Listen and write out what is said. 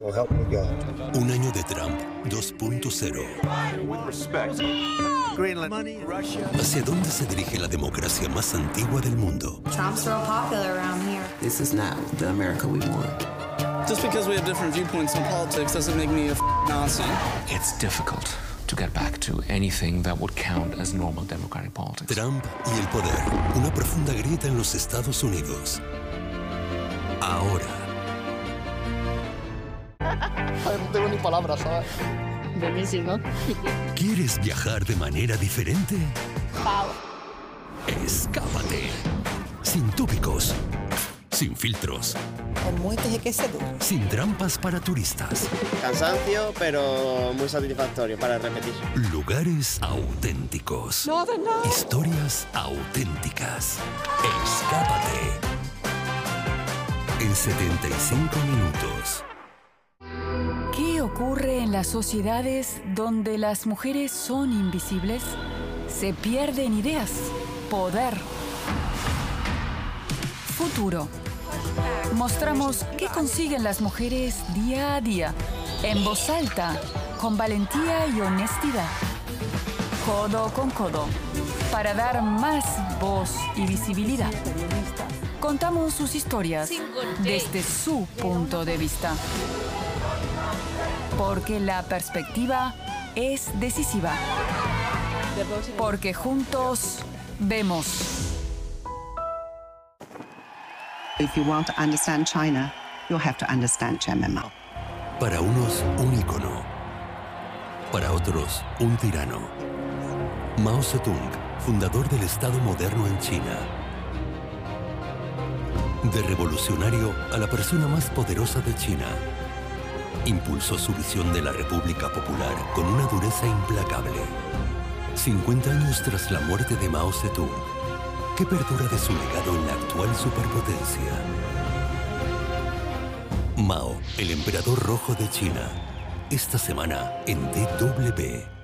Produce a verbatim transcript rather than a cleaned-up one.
So help me God. Un año de Trump dos punto cero. ¿Hacia dónde se dirige la democracia más antigua del mundo? Trump's real popular around here. This is not the America we want. Just because we have different viewpoints on politics doesn't make me a f Nazi. It's difficult to get back to anything that would count as normal democratic politics. Trump y el poder. Una profunda grieta en los Estados Unidos. Ahora. Ay, no tengo ni palabras, ¿sabes? Buenísimo. ¿Quieres viajar de manera diferente? Wow. Escápate. Sin tópicos. Sin filtros. Muy enriquecedor. Sin trampas para turistas. Cansancio, pero muy satisfactorio para repetir. Lugares auténticos. No, no. Historias auténticas. Escápate. En setenta y cinco minutos. ¿Qué ocurre en las sociedades donde las mujeres son invisibles? Se pierden ideas, poder, futuro. Mostramos qué consiguen las mujeres día a día, en voz alta, con valentía y honestidad. Codo con codo, para dar más voz y visibilidad. Contamos sus historias desde su punto de vista. Porque la perspectiva es decisiva. Porque juntos vemos. If you want to understand China, you'll have to understand Chairman Mao. Para unos, un ícono. Para otros, un tirano. Mao Zedong, fundador del Estado moderno en China. De revolucionario a la persona más poderosa de China. Impulsó su visión de la República Popular con una dureza implacable. cincuenta años tras la muerte de Mao Zedong, ¿qué perdura de su legado en la actual superpotencia? Mao, el emperador rojo de China. Esta semana en D W.